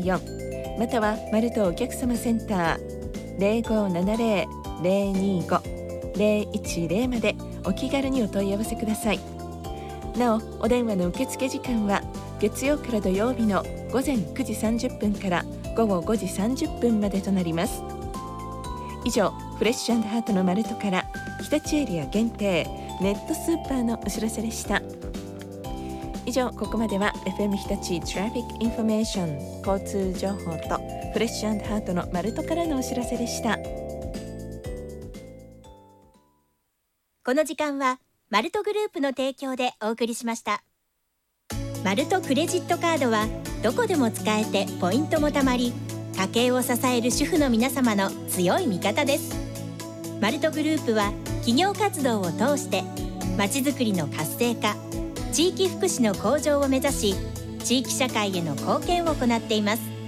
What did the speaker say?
03-777-8224またはマルトお客様センター 0570-025-010 までお気軽にお問い合わせください。なお、お電話の受付時間は月曜から土曜日の午前9時30分から午後5時30分までとなります。以上、フレッシュ&ハートのマルトから日立エリア限定ネットスーパーのお知らせでした。以上、ここまでは FM 日立トラフィックインフォメーション交通情報とフレッシュ&ハートのマルトからのお知らせでした。 この時間はマルトグループの提供でお送りしました。マルトクレジットカードはどこでも使えてポイントもたまり、家計を支える主婦の皆様の強い味方です。マルトグループは企業活動を通してまちづくりの活性化、地域福祉の向上を目指し、地域社会への貢献を行っています。